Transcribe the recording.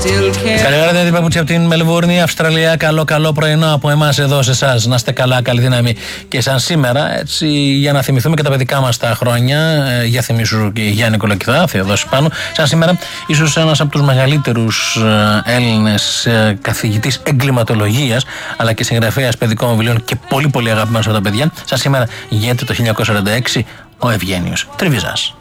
Καλημέρα, Δημήτρη Παπούτσι από την Μελβούρνη, Αυστραλία. Καλό πρωινό από εμάς εδώ σε εσάς. Να είστε καλά, καλή δύναμη και σαν σήμερα, έτσι, για να θυμηθούμε και τα παιδικά μας τα χρόνια. Για θυμίσου και Γιάννη Κολοκυθά, Θεοδόση Πάνου. Σαν σήμερα, ίσως ένας από τους μεγαλύτερους Έλληνες καθηγητής εγκληματολογίας, αλλά και συγγραφέας παιδικών βιβλίων και πολύ πολύ αγαπημένος από τα παιδιά. Σαν σήμερα, γίνεται το 1946 ο Ευγένιος Τριβιζάς.